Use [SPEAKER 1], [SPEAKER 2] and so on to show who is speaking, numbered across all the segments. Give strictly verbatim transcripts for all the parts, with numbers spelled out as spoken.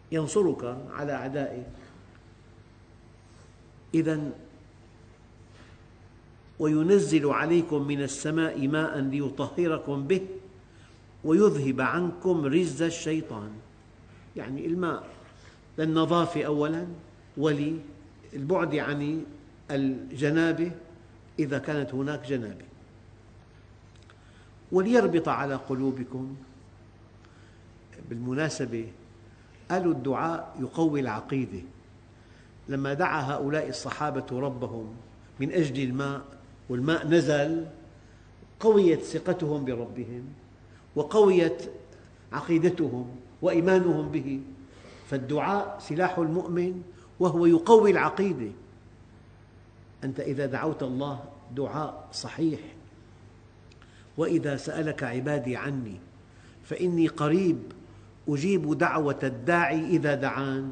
[SPEAKER 1] ينصرك على أعدائك. إذن وينزل عليكم من السماء ماء ليطهركم به ويذهب عنكم رجز الشيطان. يعني الماء للنظافة أولاً، وللبعد عن الجنابة إذا كانت هناك جنابة، وليربط على قلوبكم. بالمناسبة قالوا الدعاء يقوي العقيدة. لما دعا هؤلاء الصحابة ربهم من أجل الماء والماء نزل، قويت ثقتهم بربهم وقويت عقيدتهم وإيمانهم به. فالدعاء سلاح المؤمن وهو يقوي العقيدة. أنت إذا دعوت الله دعاء صحيح: وإذا سألك عبادي عني فإني قريب أجيب دعوة الداعي إذا دعان،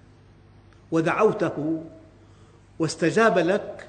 [SPEAKER 1] ودعوته واستجاب لك،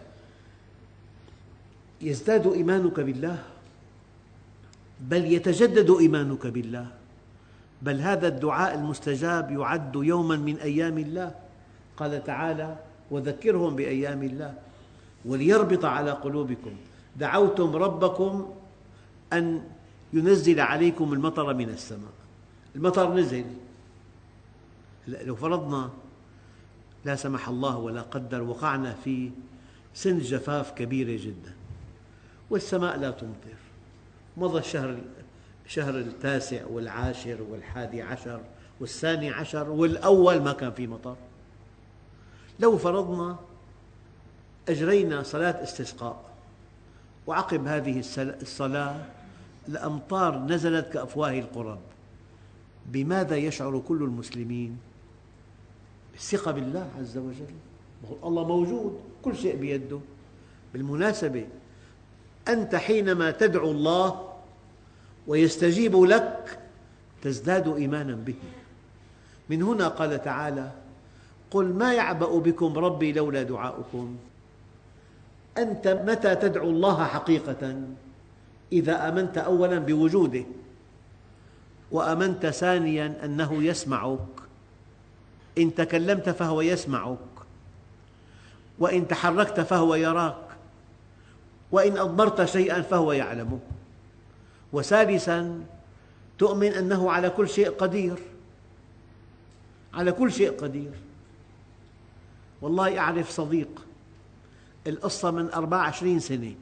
[SPEAKER 1] يزداد إيمانك بالله، بل يتجدد إيمانك بالله. بل هذا الدعاء المستجاب يعد يوماً من أيام الله. قال تعالى: وذكرهم بأيام الله وليربط على قلوبكم. دعوتم ربكم أن ينزل عليكم المطر من السماء، المطر نزل. لو فرضنا لا سمح الله ولا قدر وقعنا في سن جفاف كبيرة جدا والسماء لا تمطر، مضى الشهر شهر التاسع والعاشر والحادي عشر والثاني عشر والأول ما كان في مطر. لو فرضنا أجرينا صلاة استسقاء وعقب هذه الصلاة الأمطار نزلت كأفواه القرب، بماذا يشعر كل المسلمين؟ الثقة بالله عز وجل. الله موجود، كل شيء بيده. بالمناسبة أنت حينما تدعو الله ويستجيب لك تزداد إيمانا به. من هنا قال تعالى: قل ما يعبأ بكم ربي لولا دعاؤكم. أنت متى تدعو الله حقيقة؟ إذا آمنت أولاً بوجوده، وآمنت ثانياً أنه يسمعك. إن تكلمت فهو يسمعك، وإن تحركت فهو يراك، وإن أضمرت شيئاً فهو يعلمه. وثالثاً تؤمن أنه على كل شيء قدير، على كل شيء قدير. والله أعرف صديق، القصة من أربع وعشرين سنة،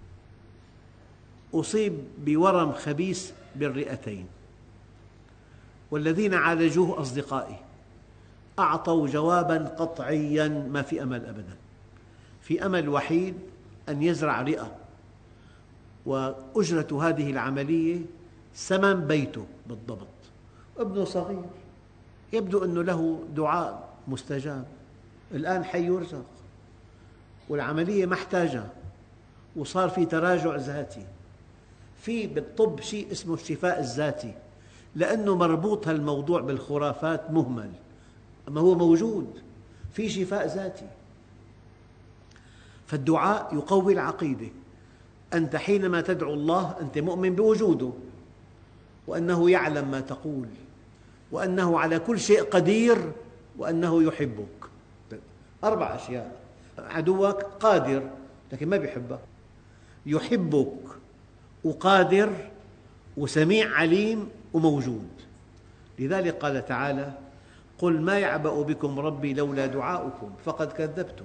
[SPEAKER 1] أصيب بورم خبيث بالرئتين، والذين عالجوه أصدقائي أعطوا جواباً قطعياً: ما في أمل أبداً، في أمل وحيد أن يزرع رئة، وأجرة هذه العملية ثمن بيته بالضبط. ابنه صغير، يبدو أنه له دعاء مستجاب، الآن حي يرزق، والعملية محتاجة، وصار في تراجع ذاتي. في بالطب شيء اسمه الشفاء الذاتي، لأنه مربوط هالموضوع بالخرافات مهمل، أما هو موجود، في شفاء ذاتي. فالدعاء يقوي العقيدة. أنت حينما تدعو الله أنت مؤمن بوجوده، وأنه يعلم ما تقول، وأنه على كل شيء قدير، وأنه يحبك. أربع أشياء: عدوك قادر لكن ما يحبك، يحبك وقادر وسميع عليم وموجود. لذلك قال تعالى: قل ما يعبأ بكم ربي لولا دعاؤكم فقد كذبتم.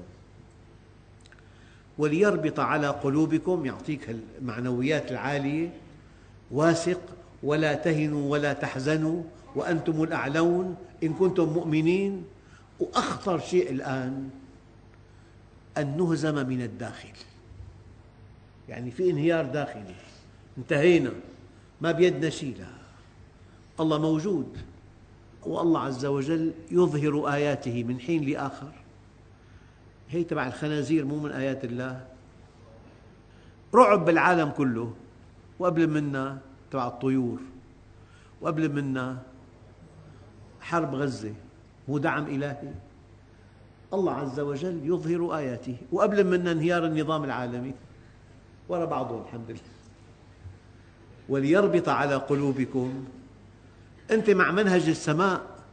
[SPEAKER 1] وليربط على قلوبكم، يعطيك المعنويات العالية: واثق ولا تهنوا ولا تحزنوا وأنتم الأعلون إن كنتم مؤمنين. وأخطر شيء الآن أن نهزم من الداخل، يعني في انهيار داخلي، انتهينا، ما بيدنا شيء. لا، الله موجود، والله عز وجل يظهر آياته من حين لآخر. هي تبع الخنازير مو من آيات الله. رعب بالعالم كله، وقبل منا تبع الطيور، وقبل منا حرب غزة، هو دعم إلهي. الله عز وجل يظهر آياته، وقبل منا انهيار النظام العالمي، وراء بعضهم الحمد لله. وليربط على قلوبكم. أنت مع منهج السماء،